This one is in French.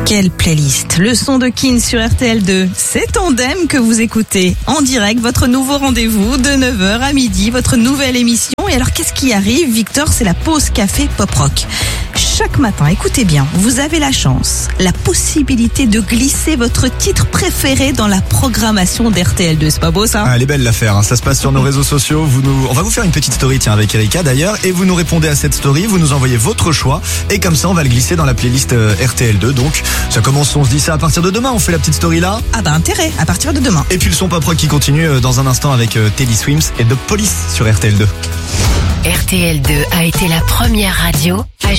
Quelle playlist! Le son de Keane sur RTL2. C'est Tandem que vous écoutez en direct, votre nouveau rendez-vous de 9h à midi, votre nouvelle émission. Et alors, qu'est-ce qui arrive, Victor? C'est la pause café pop-rock. Chaque matin, écoutez bien, vous avez la chance, la possibilité de glisser votre titre préféré dans la programmation d'RTL2. C'est pas beau ça? Elle est belle l'affaire, hein. Ça se passe sur nos réseaux sociaux. On va vous faire une petite story avec Erika d'ailleurs, et vous nous répondez à cette story, vous nous envoyez votre choix, et comme ça on va le glisser dans la playlist RTL2. Donc ça commence, on se dit ça à partir de demain, on fait la petite story là. Ah bah intérêt, à partir de demain. Et puis le son pop rock qui continue dans un instant avec Teddy Swims et The Police sur RTL2. RTL2 a été la première radio à